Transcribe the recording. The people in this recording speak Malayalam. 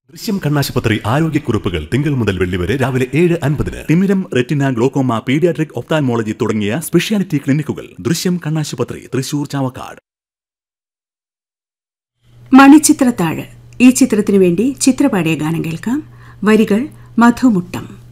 ദൃശ്യം കണ്ണാശുപത്രി ആരോഗ്യക്കുറിപ്പുകൾ തിങ്കൾ മുതൽ വെള്ളി വരെ രാവിലെ 7:50. തിമിരം, റെറ്റിന, ഗ്ലോക്കോമ, പീഡിയാട്രിക്, ഒപ്താൽമോളജി തുടങ്ങിയ സ്പെഷ്യാലിറ്റി ക്ലിനിക്കുകൾ. ദൃശ്യം കണ്ണാശുപത്രി, തൃശൂർ, ചാവക്കാട്. മണിച്ചിത്രത്താഴ്. ഈ ചിത്രത്തിനു വേണ്ടി ചിത്രപാടിയ ഗാനം കേൾക്കാം. വരികൾ മധുമുട്ടം.